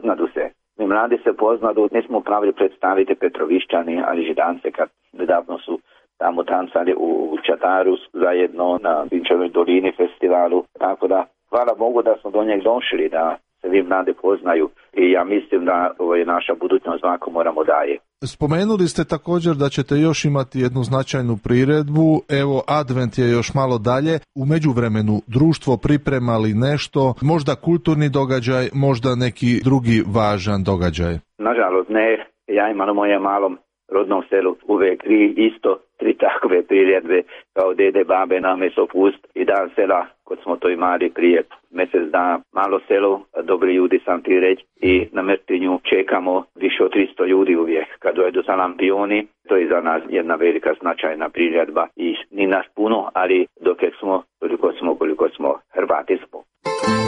poznadu se. Mi mladi se poznadu, nismo pravili predstaviti Petrovišćani, ali Židance kad nedavno su tamo tancali u Čataru zajedno na Vinčevoj dolini festivalu. Tako da, hvala Bogu da smo do njeg došli, da se vi mlade poznaju i ja mislim da ovo je naša budućnost, ako moramo dalje. Spomenuli ste također da ćete još imati jednu značajnu priredbu, evo Advent je još malo dalje, u međuvremenu društvo priprema li nešto, možda kulturni događaj, možda neki drugi važan događaj? Nažalost ne, ja imam na mojem malom rodnom selu uvek tri takve priredbe kao dede, babe, nameso, pust i dan sela, kod smo to imali prije mjesec dana. Malo selo, dobri ljudi sam ti reći, i na Mrtinju čekamo više od 300 ljudi uvijek. Kad dojedu sa lampioni, to je za nas jedna velika značajna priredba i ni nas puno, ali dok smo, koliko smo, Hrvati smo.